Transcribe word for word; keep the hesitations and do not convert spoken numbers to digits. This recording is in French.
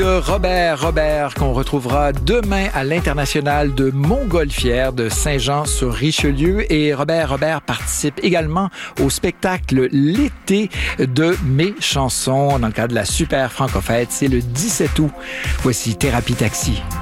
Robert, Robert, qu'on retrouvera demain à l'International de Montgolfière de Saint-Jean-sur-Richelieu. Et Robert, Robert participe également au spectacle L'été de mes chansons dans le cadre de la Super Franco-Fête. C'est le dix-sept août. Voici Thérapie Taxi.